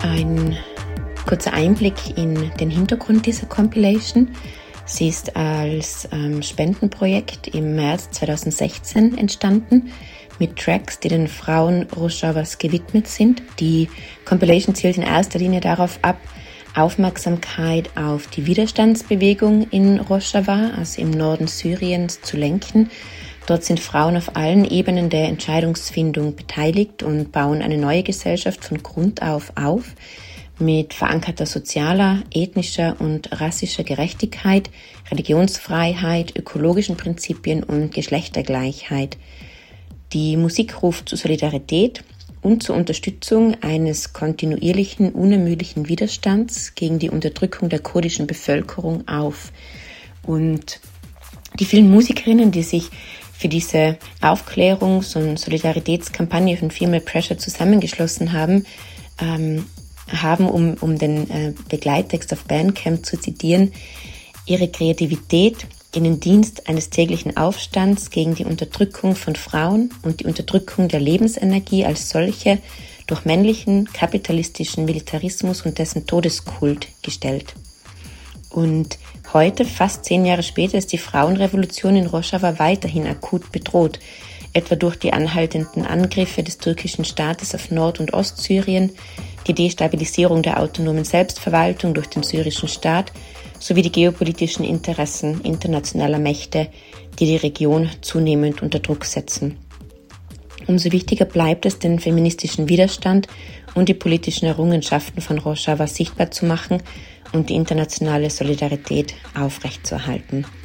ein kurzer Einblick in den Hintergrund dieser Compilation. Sie ist als Spendenprojekt im März 2016 entstanden, mit Tracks, die den Frauen Rojavas gewidmet sind. Die Compilation zielt in erster Linie darauf ab, Aufmerksamkeit auf die Widerstandsbewegung in Rojava, also im Norden Syriens, zu lenken. Dort sind Frauen auf allen Ebenen der Entscheidungsfindung beteiligt und bauen eine neue Gesellschaft von Grund auf, mit verankerter sozialer, ethnischer und rassischer Gerechtigkeit, Religionsfreiheit, ökologischen Prinzipien und Geschlechtergleichheit. Die Musik ruft zu Solidarität und zur Unterstützung eines kontinuierlichen, unermüdlichen Widerstands gegen die Unterdrückung der kurdischen Bevölkerung auf. Und die vielen Musikerinnen, die sich für diese Aufklärungs- und Solidaritätskampagne von Female Pressure zusammengeschlossen haben, um den Begleittext auf Bandcamp zu zitieren, ihre Kreativität in den Dienst eines täglichen Aufstands gegen die Unterdrückung von Frauen und die Unterdrückung der Lebensenergie als solche durch männlichen, kapitalistischen Militarismus und dessen Todeskult gestellt. Und heute, fast 10 Jahre später, ist die Frauenrevolution in Rojava weiterhin akut bedroht, etwa durch die anhaltenden Angriffe des türkischen Staates auf Nord- und Ostsyrien, die Destabilisierung der autonomen Selbstverwaltung durch den syrischen Staat sowie die geopolitischen Interessen internationaler Mächte, die die Region zunehmend unter Druck setzen. Umso wichtiger bleibt es, den feministischen Widerstand und die politischen Errungenschaften von Rojava sichtbar zu machen und die internationale Solidarität aufrechtzuerhalten.